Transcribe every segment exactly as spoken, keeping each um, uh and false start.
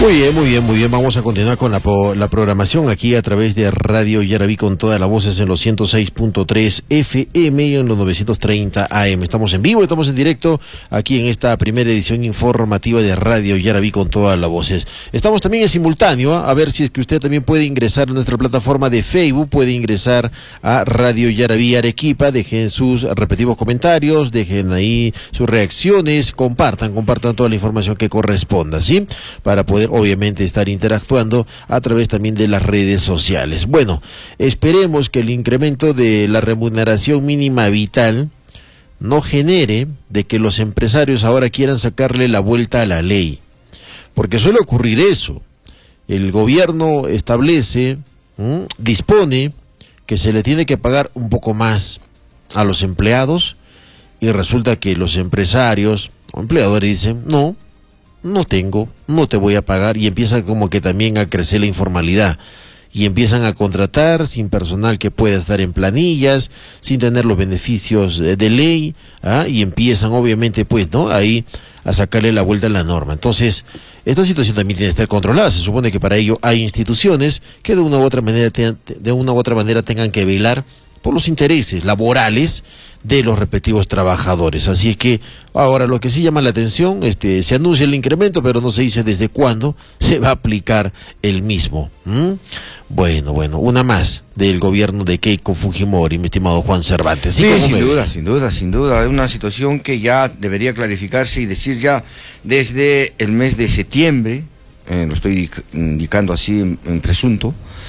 Muy bien, muy bien, muy bien. Vamos a continuar con la, la programación aquí a través de Radio Yaraví con todas las voces en los ciento seis punto tres F M y en los novecientos treinta A M. Estamos en vivo, estamos en directo aquí en esta primera edición informativa de Radio Yaraví con todas las voces. Estamos también en simultáneo, ¿eh? A ver si es que usted también puede ingresar a nuestra plataforma de Facebook, puede ingresar a Radio Yaraví Arequipa, dejen sus respectivos comentarios, dejen ahí sus reacciones, compartan, compartan toda la información que corresponda, ¿sí? Para poder obviamente estar interactuando a través también de las redes sociales. Bueno, esperemos que el incremento de la remuneración mínima vital no genere de que los empresarios ahora quieran sacarle la vuelta a la ley, porque suele ocurrir eso. El gobierno establece, ¿m? dispone que se le tiene que pagar un poco más a los empleados y resulta que los empresarios o empleadores dicen, no, no tengo, no te voy a pagar, y empieza como que también a crecer la informalidad y empiezan a contratar sin personal que pueda estar en planillas, sin tener los beneficios de ley, ¿ah? Y empiezan obviamente pues, ¿no? Ahí a sacarle la vuelta a la norma. Entonces, esta situación también tiene que estar controlada. Se supone que para ello hay instituciones que de una u otra manera, de una u otra manera tengan que velar por los intereses laborales de los respectivos trabajadores. Así es que ahora lo que sí llama la atención, este, se anuncia el incremento, pero no se dice desde cuándo se va a aplicar el mismo. ¿Mm? Bueno, bueno, una más del gobierno de Keiko Fujimori, mi estimado Juan Cervantes. Sí, sin duda, sin duda, sin duda. Es una situación que ya debería clarificarse y decir ya desde el mes de septiembre, eh, lo estoy indicando así en, en presunto,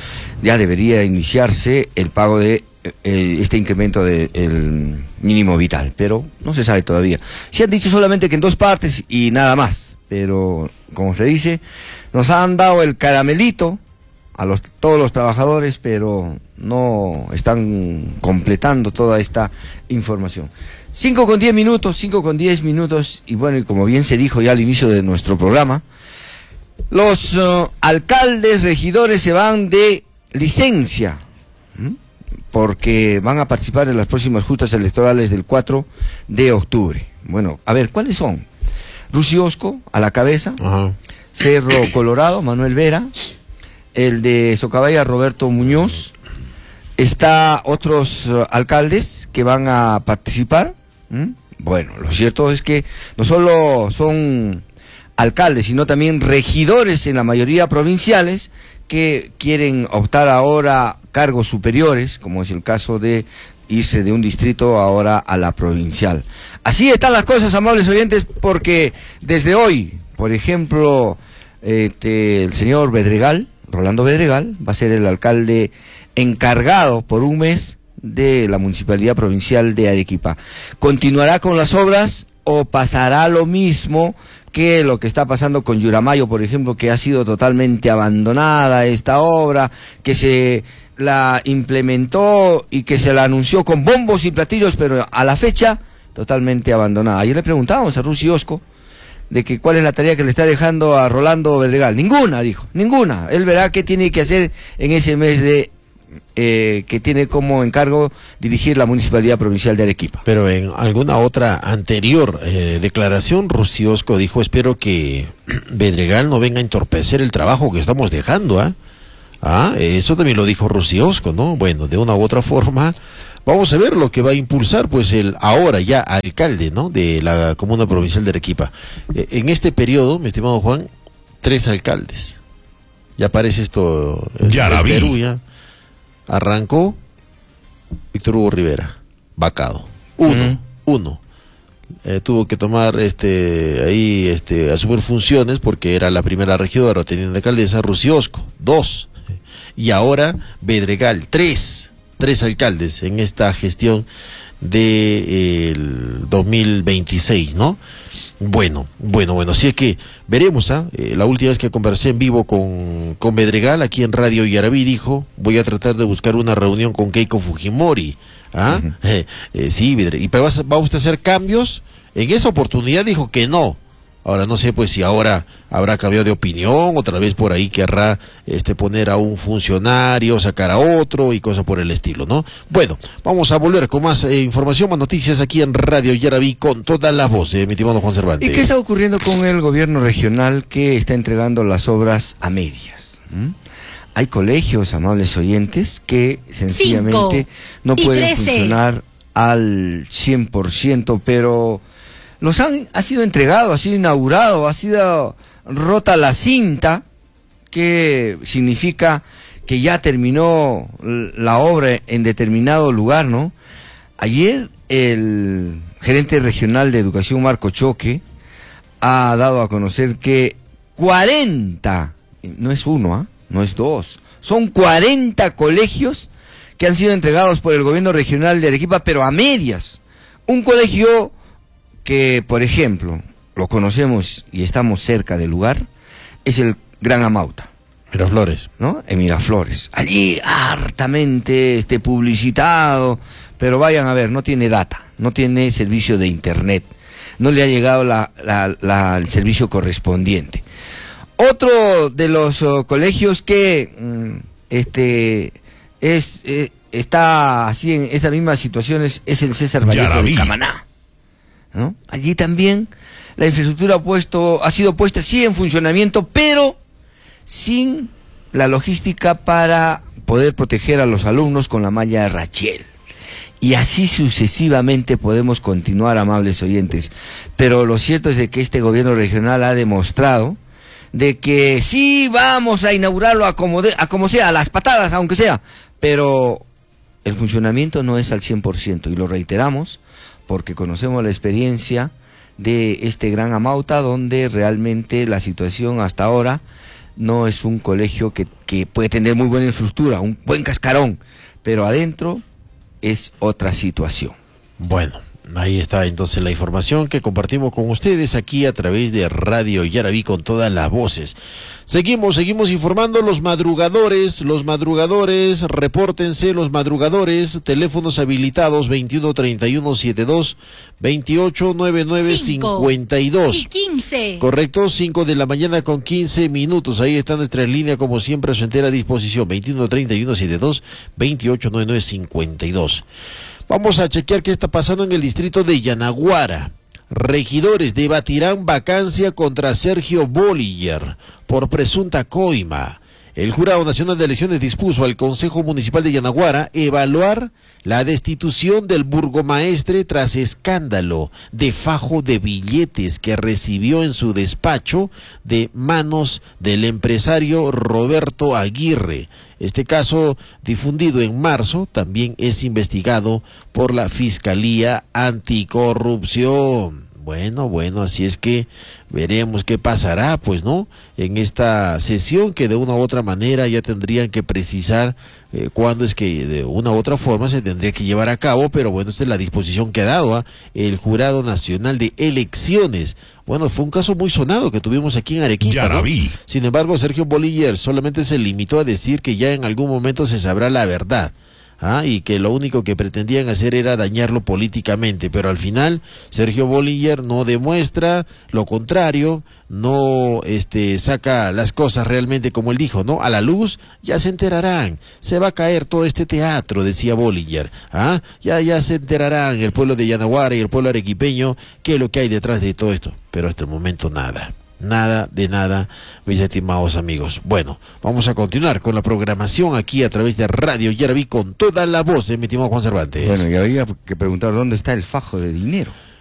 ya debería iniciarse el pago de Eh, este incremento del mínimo vital, pero no se sabe todavía. Se han dicho solamente que en dos partes y nada más, pero como se dice, nos han dado el caramelito a los, todos los trabajadores, pero no están completando toda esta información. Cinco con diez minutos, cinco con diez minutos, y bueno, y como bien se dijo ya al inicio de nuestro programa, los uh, alcaldes, regidores se van de licencia, ¿Mm? porque van a participar en las próximas justas electorales del cuatro de octubre. Bueno, a ver, ¿cuáles son? Rusiosco, a la cabeza, uh-huh. Cerro Colorado, Manuel Vera, el de Socabaya, Roberto Muñoz, está otros uh, alcaldes que van a participar. ¿Mm? Bueno, lo cierto es que no solo son alcaldes, sino también regidores en la mayoría provinciales que quieren optar ahora cargos superiores, como es el caso de irse de un distrito ahora a la provincial. Así están las cosas, amables oyentes, porque desde hoy, por ejemplo, este, el señor Bedregal, Rolando Bedregal, va a ser el alcalde encargado por un mes de la Municipalidad Provincial de Arequipa. ¿Continuará con las obras o pasará lo mismo que lo que está pasando con Yuramayo, por ejemplo, que ha sido totalmente abandonada esta obra, que se la implementó y que se la anunció con bombos y platillos, pero a la fecha totalmente abandonada? Ayer le preguntábamos a Rusi Osco de que cuál es la tarea que le está dejando a Rolando Bedregal. Ninguna, dijo, ninguna. Él verá qué tiene que hacer en ese mes de Eh, que tiene como encargo dirigir la Municipalidad Provincial de Arequipa. Pero en alguna otra anterior eh, declaración, Rusiosco dijo, espero que Bedregal no venga a entorpecer el trabajo que estamos dejando, ¿ah? Ah, eso también lo dijo Rusiosco, ¿no? Bueno, de una u otra forma, vamos a ver lo que va a impulsar, pues, el ahora ya alcalde, ¿no?, de la Comuna Provincial de Arequipa. Eh, en este periodo, mi estimado Juan, tres alcaldes. Ya parece esto en Perú, ya. Arrancó Víctor Hugo Rivera, vacado. Uno, uh-huh. uno. Eh, tuvo que tomar este ahí este asumir funciones porque era la primera regidora teniendo alcaldesa, Rusiosco. Dos. Y ahora Bedregal, tres. Tres alcaldes en esta gestión de eh, el dos mil veintiséis, ¿no? Bueno, bueno, bueno, así es que veremos, ¿ah? Eh, la última vez que conversé en vivo con, con Bedregal, aquí en Radio Yaraví, dijo, voy a tratar de buscar una reunión con Keiko Fujimori, ¿ah? Uh-huh. eh, eh, sí, Bedregal, ¿y va, va usted a hacer cambios? En esa oportunidad dijo que no, Ahora no sé pues si ahora habrá cambiado de opinión, otra vez por ahí querrá este poner a un funcionario, sacar a otro y cosas por el estilo, ¿no? Bueno, vamos a volver con más eh, información, más noticias aquí en Radio Yaraví con toda la voz de mi estimado Juan Cervantes. ¿Y qué está ocurriendo con el gobierno regional que está entregando las obras a medias? ¿Mm? Hay colegios, amables oyentes, que sencillamente Cinco no pueden trece funcionar al cien por ciento, pero los han, ha sido entregado, ha sido inaugurado, ha sido rota la cinta, que significa que ya terminó la obra en determinado lugar, ¿no? Ayer el gerente regional de educación, Marco Choque, ha dado a conocer que cuarenta, no es uno, ¿eh? No es dos, son cuarenta colegios que han sido entregados por el gobierno regional de Arequipa, pero a medias. Un colegio que, por ejemplo, lo conocemos y estamos cerca del lugar, es el Gran Amauta. Miraflores. ¿No? En Miraflores. Allí hartamente este, publicitado, pero vayan a ver, no tiene data, no tiene servicio de internet, no le ha llegado la, la, la, el servicio correspondiente. Otro de los uh, colegios que mm, este es eh, está así en estas mismas situaciones es el César Vallejo de Camaná, ¿no? Allí también la infraestructura ha puesto ha sido puesta sí en funcionamiento, pero sin la logística para poder proteger a los alumnos con la malla Rachel. Y así sucesivamente podemos continuar, amables oyentes. Pero lo cierto es de que este gobierno regional ha demostrado de que sí vamos a inaugurarlo a como, de, a como sea, a las patadas, aunque sea, pero el funcionamiento no es al cien por ciento, y lo reiteramos porque conocemos la experiencia de este Gran Amauta, donde realmente la situación hasta ahora no es un colegio que, que puede tener muy buena infraestructura, un buen cascarón, pero adentro es otra situación. Bueno, ahí está entonces la información que compartimos con ustedes aquí a través de Radio Yaraví con todas las voces. Seguimos, seguimos informando. Los madrugadores, los madrugadores, repórtense los madrugadores, teléfonos habilitados veintiuno treinta y uno setenta y dos, veintiocho noventa y nueve cincuenta y dos. Y quince. Correcto, cinco de la mañana con quince minutos. Ahí está nuestra línea como siempre a su entera disposición, veintiuno treinta y uno setenta y dos, veintiocho noventa y nueve cincuenta y dos. Vamos a chequear qué está pasando en el distrito de Yanaguara. Regidores debatirán vacancia contra Sergio Bolliger por presunta coima. El Jurado Nacional de Elecciones dispuso al Consejo Municipal de Yanaguara evaluar la destitución del burgomaestre tras escándalo de fajo de billetes que recibió en su despacho de manos del empresario Roberto Aguirre. Este caso, difundido en marzo, también es investigado por la Fiscalía Anticorrupción. Bueno, bueno, así es que veremos qué pasará, pues, ¿no? En esta sesión que de una u otra manera ya tendrían que precisar eh, cuándo es que de una u otra forma se tendría que llevar a cabo, pero bueno, esta es la disposición que ha dado ¿eh? el Jurado Nacional de Elecciones. Bueno, fue un caso muy sonado que tuvimos aquí en Arequipa, ¿no? Sin embargo, Sergio Bolliger solamente se limitó a decir que ya en algún momento se sabrá la verdad. Ah, y que lo único que pretendían hacer era dañarlo políticamente, pero al final Sergio Bolliger no demuestra lo contrario, no este saca las cosas realmente como él dijo, ¿no? A la luz ya se enterarán, se va a caer todo este teatro, decía Bolliger, ah, ya ya se enterarán el pueblo de Yanaguara y el pueblo arequipeño qué es lo que hay detrás de todo esto, pero hasta el momento nada. Nada de nada, mis estimados amigos. Bueno, vamos a continuar con la programación aquí a través de Radio Yaraví con toda la voz de mi estimado Juan Cervantes. Bueno, y había que preguntar dónde está el fajo de dinero.